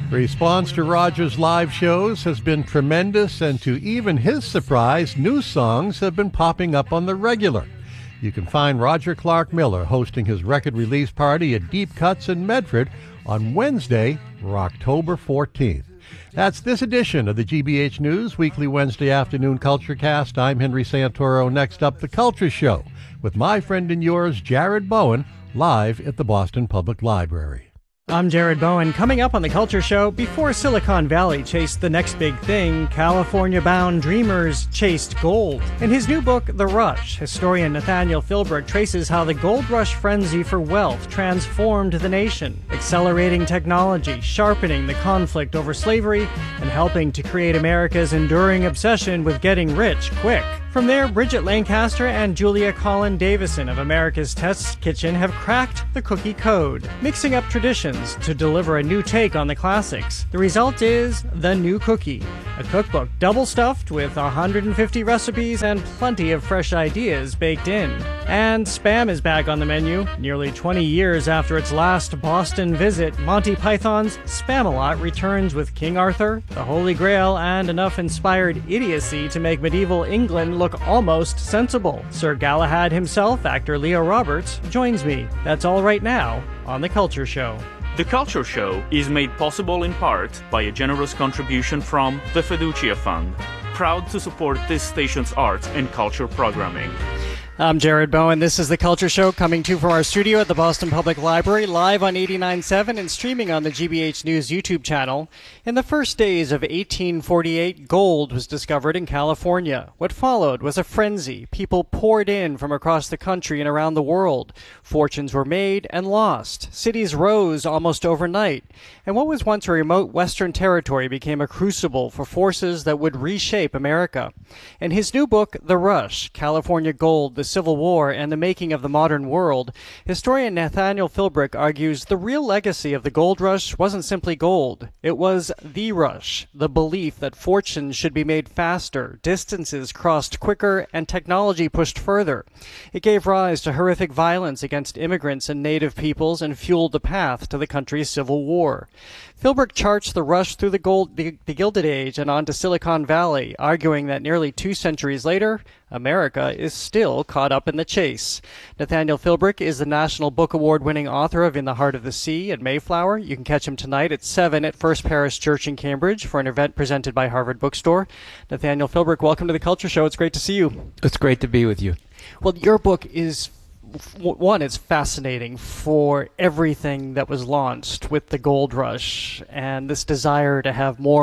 Response to Roger's live shows has been tremendous, and to even his surprise, new songs have been popping up on the regular. You can find Roger Clark Miller hosting his record release party at Deep Cuts in Medford on Wednesday, October 14th. That's this edition of the GBH News Weekly Wednesday Afternoon Culture Cast. I'm Henry Santoro. Next up, The Culture Show with my friend and yours, Jared Bowen, live at the Boston Public Library. I'm Jared Bowen. Coming up on The Culture Show, before Silicon Valley chased the next big thing, California-bound dreamers chased gold. In his new book, The Rush, historian Nathaniel Philbrick traces how the gold rush frenzy for wealth transformed the nation, accelerating technology, sharpening the conflict over slavery, and helping to create America's enduring obsession with getting rich quick. From there, Bridget Lancaster and Julia Collin Davison of America's Test Kitchen have cracked the cookie code, mixing up traditions to deliver a new take on the classics. The result is The New Cookie, a cookbook double-stuffed with 150 recipes and plenty of fresh ideas baked in. And Spam is back on the menu. Nearly 20 years after its last Boston visit, Monty Python's Spamalot returns with King Arthur, the Holy Grail, and enough inspired idiocy to make medieval England look almost sensible. Sir Galahad himself, actor Leo Roberts, joins me. That's all right now on The Culture Show. The Culture Show is made possible in part by a generous contribution from the Fiducia Fund, proud to support this station's arts and culture programming. I'm Jared Bowen. This is The Culture Show, coming to you from our studio at the Boston Public Library, live on 89.7 and streaming on the GBH News YouTube channel. In the first days of 1848, gold was discovered in California. What followed was a frenzy. People poured in from across the country and around the world. Fortunes were made and lost. Cities rose almost overnight. And what was once a remote Western territory became a crucible for forces that would reshape America. In his new book, The Rush, California Gold, the Civil War, and the Making of the Modern World, historian Nathaniel Philbrick argues the real legacy of the gold rush wasn't simply gold. It was the rush, the belief that fortunes should be made faster, distances crossed quicker, and technology pushed further. It gave rise to horrific violence against immigrants and native peoples and fueled the path to the country's civil war. Philbrick charts the rush through the Gilded Age and on to Silicon Valley, arguing that nearly 2 centuries later, America is still caught up in the chase. Nathaniel Philbrick is the National Book Award-winning author of In the Heart of the Sea and Mayflower. You can catch him tonight at 7 at First Parish Church in Cambridge for an event presented by Harvard Bookstore. Nathaniel Philbrick, welcome to The Culture Show. It's great to see you. It's great to be with you. Well, your book is... One, it's fascinating for everything that was launched with the gold rush and this desire to have more.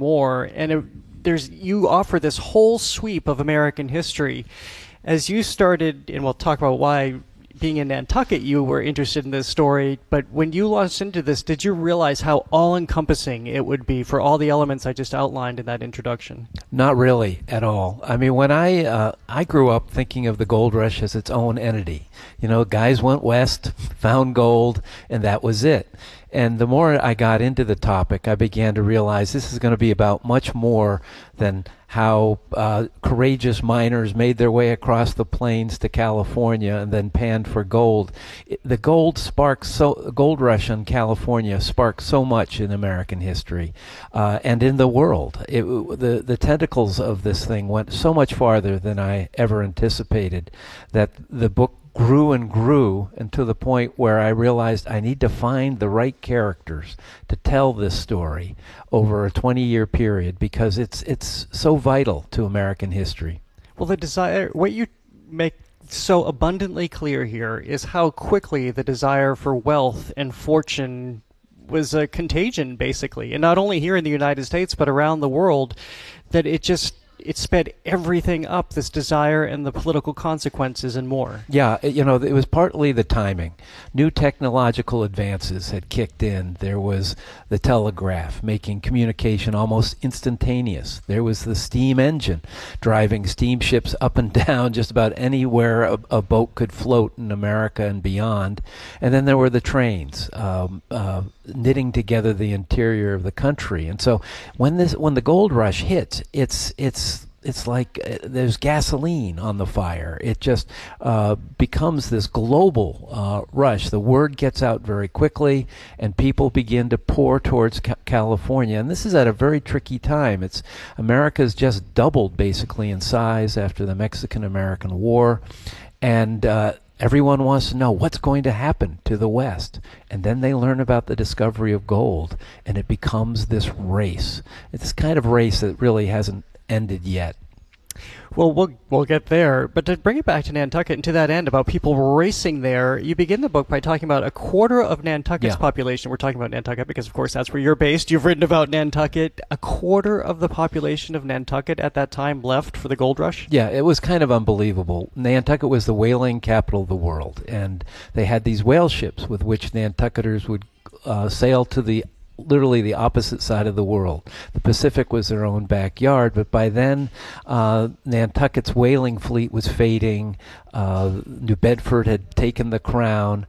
And you offer this whole sweep of American history. As you started, and we'll talk about why being in Nantucket you were interested in this story, but when you launched into this, did you realize how all-encompassing it would be for all the elements I just outlined in that introduction? Not really at all. I mean, when I grew up thinking of the gold rush as its own entity. You know, guys went west, found gold, and that was it. And the more I got into the topic, I began to realize this is going to be about much more than how courageous miners made their way across the plains to California and then panned for gold. The gold rush in California sparked so much in American history and in the world. The tentacles of this thing went so much farther than I ever anticipated that the book grew and grew, and to the point where I realized I need to find the right characters to tell this story over a 20-year period because it's so vital to American history. Well, the desire, what you make so abundantly clear here is how quickly the desire for wealth and fortune was a contagion, basically, and not only here in the United States but around the world, that it sped everything up, this desire and the political consequences and more. Yeah, it was partly the timing. New technological advances had kicked in. There was the telegraph, making communication almost instantaneous. There was the steam engine, driving steamships up and down just about anywhere a boat could float in America and beyond. And then there were the trains, knitting together the interior of the country. And so when the gold rush hits, it's it's like there's gasoline on the fire. It just becomes this global rush. The word gets out very quickly, and people begin to pour towards California. And this is at a very tricky time. America's just doubled basically in size after the Mexican-American War, and everyone wants to know what's going to happen to the West. And then they learn about the discovery of gold, and it becomes this race. It's this kind of race that really hasn't ended yet. Well, we'll get there. But to bring it back to Nantucket and to that end about people racing there, you begin the book by talking about a quarter of Nantucket's population. We're talking about Nantucket because, of course, that's where you're based. You've written about Nantucket. A quarter of the population of Nantucket at that time left for the gold rush? Yeah, it was kind of unbelievable. Nantucket was the whaling capital of the world, and they had these whale ships with which Nantucketers would sail to literally the opposite side of the world. The Pacific was their own backyard, but by then Nantucket's whaling fleet was fading. New Bedford had taken the crown,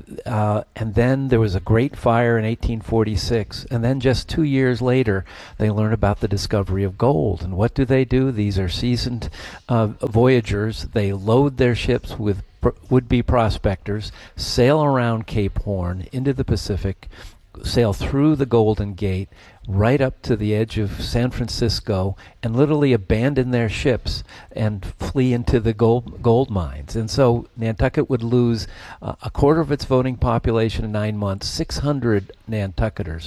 and then there was a great fire in 1846, and then just 2 years later they learn about the discovery of gold. And what do? These are seasoned voyagers. They load their ships with would-be prospectors, sail around Cape Horn into the Pacific, sail through the Golden Gate, right up to the edge of San Francisco, and literally abandon their ships and flee into the gold mines. And so Nantucket would lose a quarter of its voting population in 9 months, 600 Nantucketers,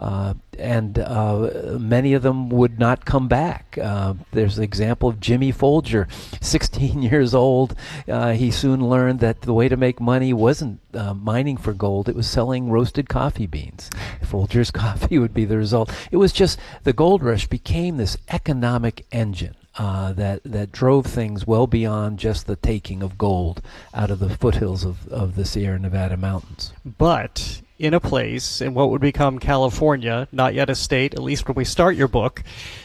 and many of them would not come back. There's the example of Jimmy Folger, 16 years old. He soon learned that the way to make money wasn't mining for gold, it was selling roasted coffee beans. Folger's coffee would be the result. It was just the gold rush became this economic engine that drove things well beyond just the taking of gold out of the foothills of the Sierra Nevada mountains. But in a place in what would become California, not yet a state, at least when we start your book,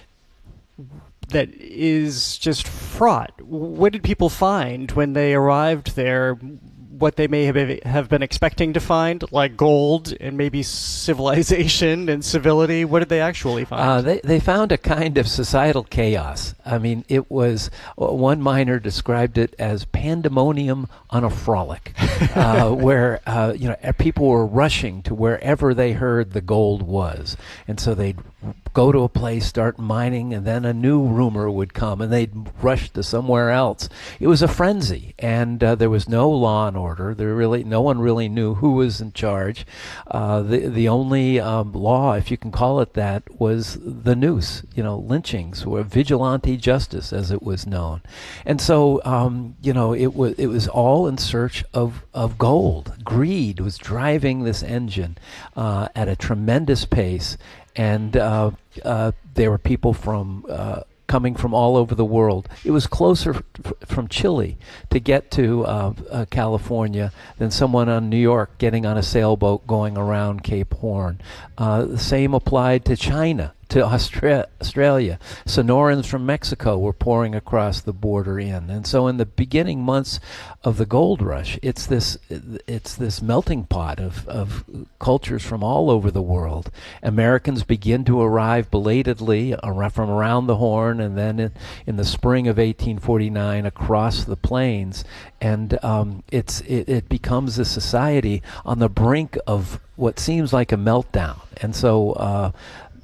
that is just fraught. What did people find when they arrived there? What they may have been expecting to find, like gold and maybe civilization and civility? What did they actually find? They found a kind of societal chaos. I mean, it was, one miner described it as pandemonium on a frolic, where people were rushing to wherever they heard the gold was. And so they'd go to a place, start mining, and then a new rumor would come, and they'd rush to somewhere else. It was a frenzy, and there was no law and order. No one really knew who was in charge. The only law, if you can call it that, was the noose. Lynchings, or vigilante justice, as it was known. And so, it was all in search of gold. Greed was driving this engine at a tremendous pace. And there were people coming from all over the world. It was closer from Chile to get to California than someone on New York getting on a sailboat going around Cape Horn. The same applied to China, to Australia. Sonorans from Mexico were pouring across the border in. And so in the beginning months of the gold rush, it's this melting pot of cultures from all over the world. Americans begin to arrive belatedly from around the Horn, and then in the spring of 1849 across the plains. And it becomes a society on the brink of what seems like a meltdown. And so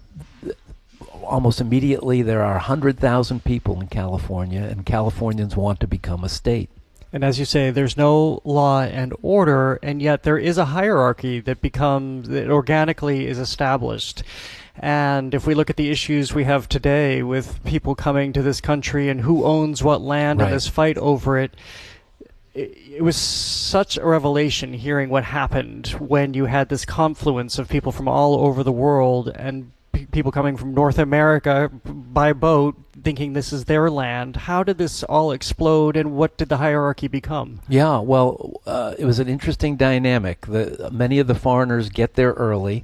almost immediately there are 100,000 people in California, and Californians want to become a state. And as you say, there's no law and order, and yet there is a hierarchy that organically is established. And if we look at the issues we have today with people coming to this country and who owns what land, and this fight over it, it was such a revelation hearing what happened when you had this confluence of people from all over the world and people coming from North America by boat thinking this is their land. How did this all explode, and what did the hierarchy become? Yeah, well, it was an interesting dynamic. Many of the foreigners get there early,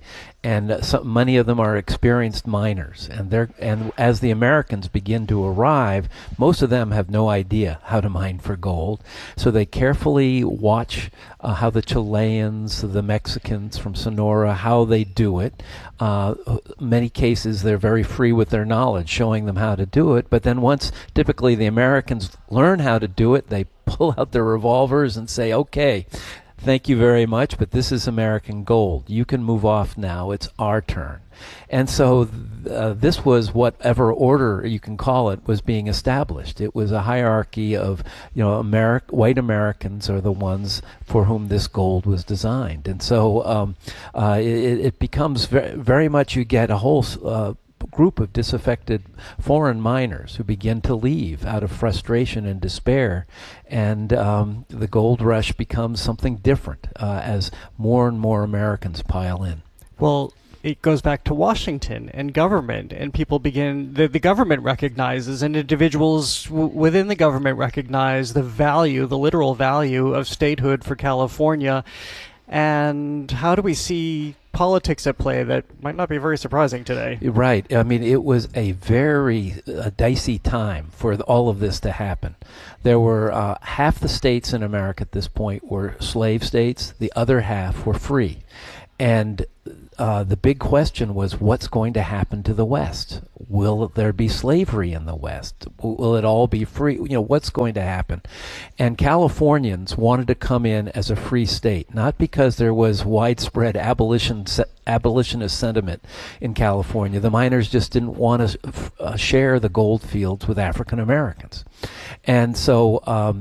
and many of them are experienced miners. And as the Americans begin to arrive, most of them have no idea how to mine for gold. So they carefully watch how the Chileans, the Mexicans from Sonora, how they do it. Many cases they're very free with their knowledge, showing them how to do it. But then once typically the Americans learn how to do it, they pull out their revolvers and say, okay, thank you very much, but this is American gold. You can move off now. It's our turn. And so this was whatever order you can call it was being established. It was a hierarchy of, white Americans are the ones for whom this gold was designed. And so it becomes very much, you get a whole group of disaffected foreign miners who begin to leave out of frustration and despair, and the gold rush becomes something different as more and more Americans pile in. Well, it goes back to Washington and government, and people begin, the government recognizes, and individuals within the government recognize the value, the literal value of statehood for California. And how do we see politics at play that might not be very surprising today? Right. I mean, it was a very dicey time for all of this to happen. There were half the states in America at this point were slave states. The other half were free. And the big question was, what's going to happen to the West? Will there be slavery in the West? Will it all be free? What's going to happen? And Californians wanted to come in as a free state, not because there was widespread abolitionist sentiment in California. The miners just didn't want to share the gold fields with African Americans. And so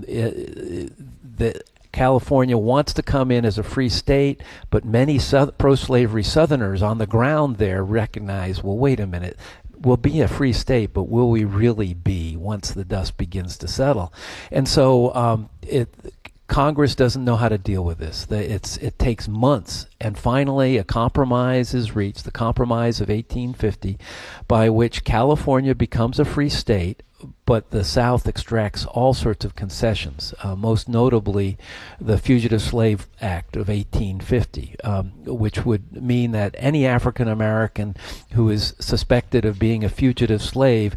California wants to come in as a free state, but many pro-slavery Southerners on the ground there recognize, well, wait a minute, we'll be a free state, but will we really be once the dust begins to settle? And so Congress doesn't know how to deal with this. It takes months, and finally a compromise is reached, the Compromise of 1850, by which California becomes a free state, but the South extracts all sorts of concessions, most notably the Fugitive Slave Act of 1850, which would mean that any African American who is suspected of being a fugitive slave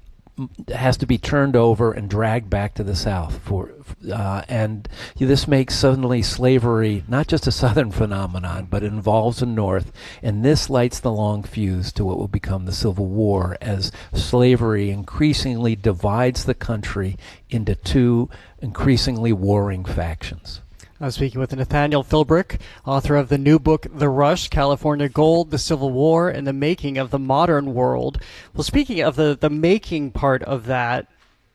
has to be turned over and dragged back to the South and this makes suddenly slavery not just a Southern phenomenon, but it involves the North, and this lights the long fuse to what will become the Civil War as slavery increasingly divides the country into two increasingly warring factions. I'm speaking with Nathaniel Philbrick, author of the new book, The Rush, California Gold, the Civil War, and the Making of the Modern World. Well, speaking of the making part of that,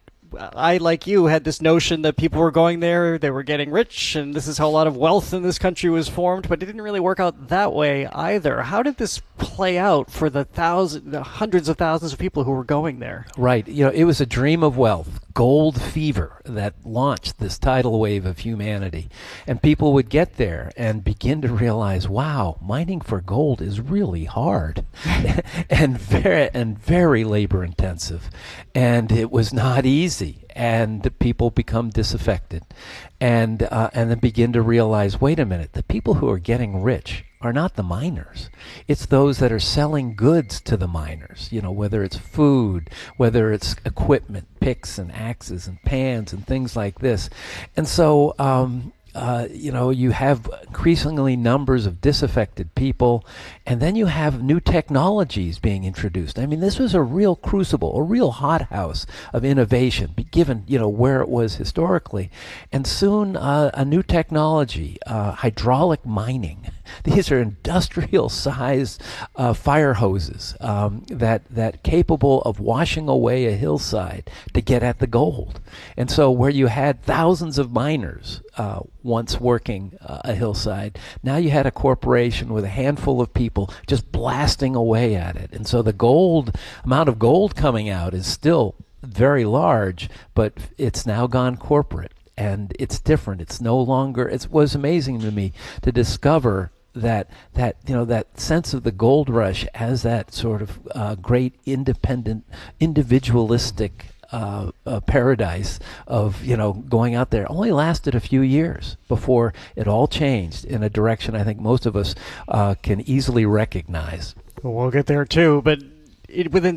I, like you, had this notion that people were going there, they were getting rich, and this is how a lot of wealth in this country was formed, but it didn't really work out that way either. How did this play out for the hundreds of thousands of people who were going there? Right. It was a dream of wealth, gold fever, that launched this tidal wave of humanity. And people would get there and begin to realize, wow, mining for gold is really hard and very labor intensive. And it was not easy. And people become disaffected, and then begin to realize, wait a minute, the people who are getting rich are not the miners. It's those that are selling goods to the miners, whether it's food, whether it's equipment, picks and axes and pans and things like this. And so you have increasingly numbers of disaffected people, and then you have new technologies being introduced. I mean, this was a real crucible, a real hothouse of innovation, given, where it was historically. And soon a new technology, hydraulic mining. These are industrial-sized fire hoses that capable of washing away a hillside to get at the gold. And so where you had thousands of miners once working a hillside, now you had a corporation with a handful of people just blasting away at it. And so the amount of gold coming out is still very large, but it's now gone corporate. And it's different. It's no longer. It was amazing to me to discover that sense of the gold rush as that sort of great independent, individualistic paradise of, going out there only lasted a few years before it all changed in a direction I think most of us can easily recognize. Well, we'll get there too, but within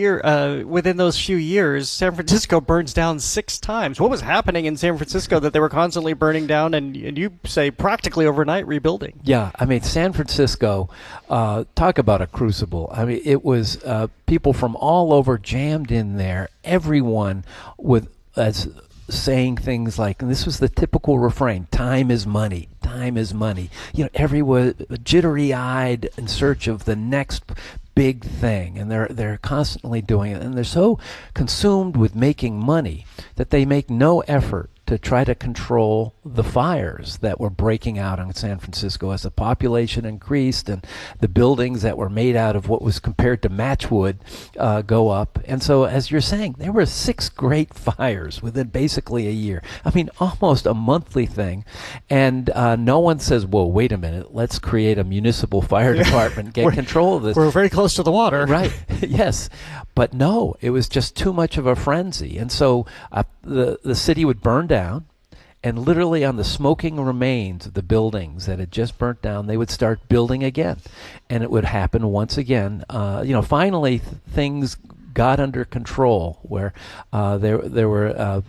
those few years, San Francisco burns down 6 times. What was happening in San Francisco that they were constantly burning down and you say practically overnight rebuilding? Yeah, I mean, San Francisco, talk about a crucible. I mean, it was people from all over jammed in there, everyone saying things like, and this was the typical refrain, time is money, time is money. Everyone jittery-eyed in search of the next big thing, and they're constantly doing it, and they're so consumed with making money that they make no effort to try to control the fires that were breaking out in San Francisco as the population increased and the buildings that were made out of what was compared to matchwood go up. And so, as you're saying, there were 6 great fires within basically a year. I mean, almost a monthly thing. And no one says, well, wait a minute, let's create a municipal fire department, get control of this. We're very close to the water. Right, yes. But no, it was just too much of a frenzy. And so the city would burn down, and literally on the smoking remains of the buildings that had just burnt down, they would start building again. And it would happen once again. Finally, things got under control where there were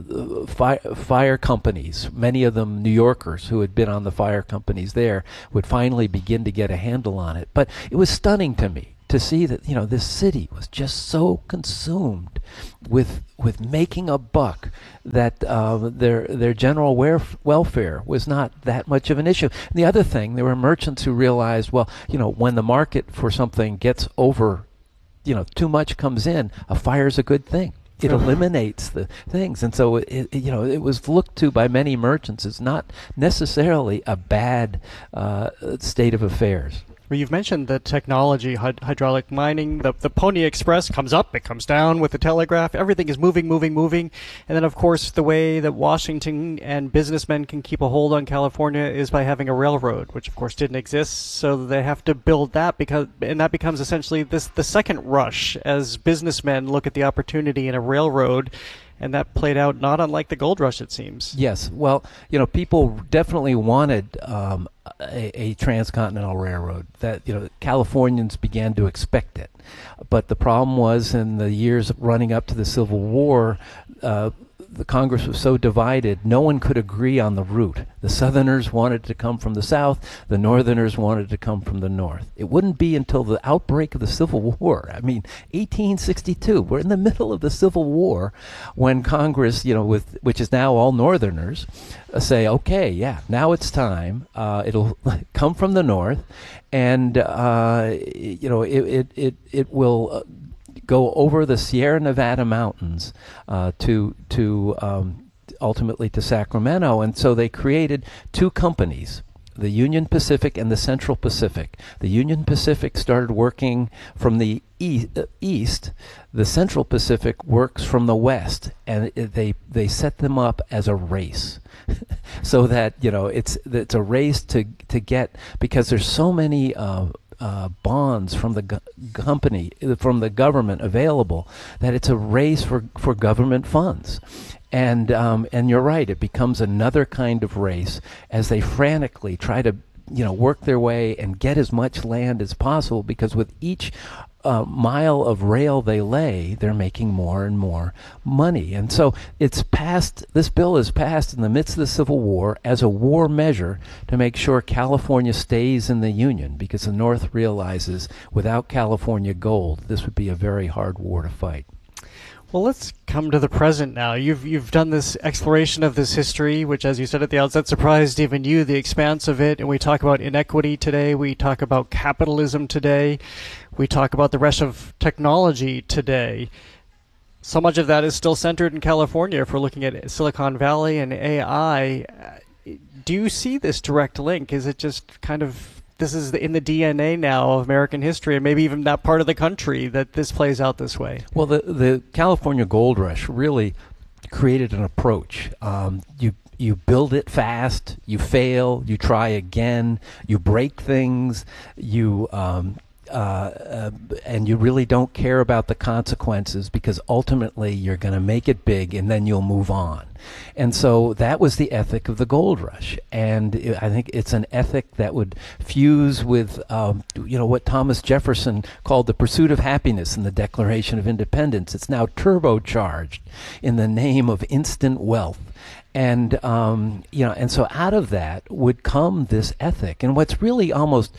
fire companies, many of them New Yorkers who had been on the fire companies there, would finally begin to get a handle on it. But it was stunning to me to see that this city was just so consumed with making a buck that their general welfare was not that much of an issue. And the other thing, there were merchants who realized, well, when the market for something gets over, too much comes in, a fire's a good thing. It eliminates the things, and so it was looked to by many merchants as not necessarily a bad state of affairs. Well, you've mentioned the technology, hydraulic mining. The Pony Express comes up, it comes down with the telegraph. Everything is moving. And then, of course, the way that Washington and businessmen can keep a hold on California is by having a railroad, which, of course, didn't exist. So they have to build that, and that becomes essentially the second rush as businessmen look at the opportunity in a railroad. And that played out not unlike the gold rush, it seems. Yes. Well, people definitely wanted a transcontinental railroad. That Californians began to expect it. But the problem was, in the years running up to the Civil War, the Congress was so divided, no one could agree on the route. The Southerners wanted to come from the South, the Northerners wanted to come from the North. It wouldn't be until the outbreak of the Civil War, 1862, we're in the middle of the Civil War, when Congress, which is now all Northerners, say, okay, yeah, now it's time. It'll come from the North, and it will go over the Sierra Nevada mountains to ultimately to Sacramento. And so they created 2 companies, the Union Pacific and the Central Pacific. The Union Pacific started working from the east. The Central Pacific works from the west, and they set them up as a race. So that it's a race to get, because there's so many bonds from the from the government available, that it's a race for government funds. And you're right, it becomes another kind of race as they frantically try to work their way and get as much land as possible, because with each mile of rail they lay, they're making more and more money. And so this bill is passed in the midst of the Civil War as a war measure to make sure California stays in the Union, because the North realizes without California gold, this would be a very hard war to fight. Well, let's come to the present now. You've done this exploration of this history, which, as you said at the outset, surprised even you, the expanse of it. And we talk about inequity today. We talk about capitalism today. We talk about the rush of technology today. So much of that is still centered in California if we're looking at Silicon Valley and AI. Do you see this direct link? Is it just kind of, this is in the DNA now of American history, and maybe even that part of the country, that this plays out this way? Well, the California Gold Rush really created an approach. You build it fast, you fail, you try again, you break things, you and you really don't care about the consequences because ultimately you're going to make it big and then you'll move on. And so that was the ethic of the gold rush. And I think it's an ethic that would fuse with, what Thomas Jefferson called the pursuit of happiness in the Declaration of Independence. It's now turbocharged in the name of instant wealth. And, and so out of that would come this ethic. And what's really almost,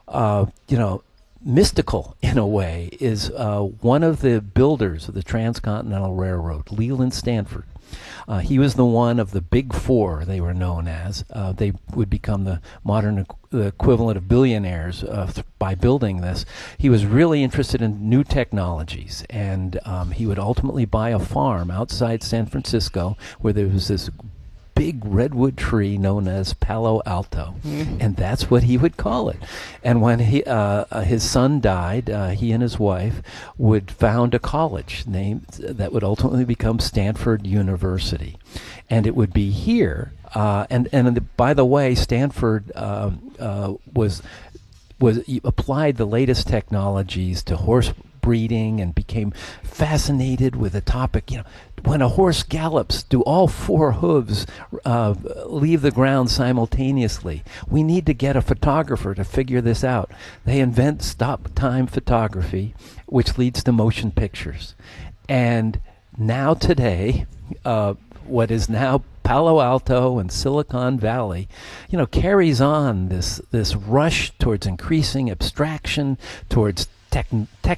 mystical in a way is one of the builders of the Transcontinental Railroad, Leland Stanford. He was the one of the Big Four, they were known as. They would become the modern equivalent of billionaires by building this. He was really interested in new technologies, and he would ultimately buy a farm outside San Francisco where there was this big redwood tree known as Palo Alto, and that's what he would call it. And when his son died, he and his wife would found a college named that would ultimately become Stanford University, and it would be here. And by the way, Stanford was applied the latest technologies to horse breeding and became fascinated with the topic. When a horse gallops, do all four hooves leave the ground simultaneously? We need to get a photographer to figure this out. They invent stop-time photography, which leads to motion pictures. And now today, what is now Palo Alto and Silicon Valley, carries on this rush towards increasing abstraction, towards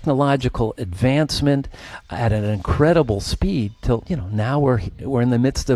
technological advancement at an incredible speed till now we're in the midst of